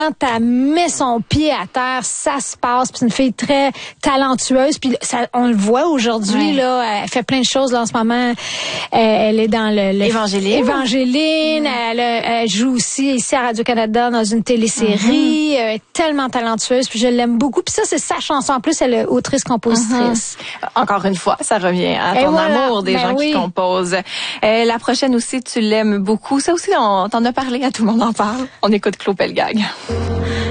quand elle met son pied à terre, ça se passe. Puis c'est une fille très talentueuse. Puis ça, on le voit aujourd'hui, là. Elle fait plein de choses, là, en ce moment. Elle est dans le Évangéline. Elle joue aussi ici à Radio-Canada dans une télésérie. Elle est tellement talentueuse. Puis je l'aime beaucoup. Puis ça, c'est sa chanson. En plus, elle est autrice-compositrice. Encore une fois, ça revient à ton amour des gens qui composent. La prochaine aussi, tu l'aimes beaucoup. Ça aussi, on t'en a parlé, à tout le monde en parle. On écoute Claude Pelgag.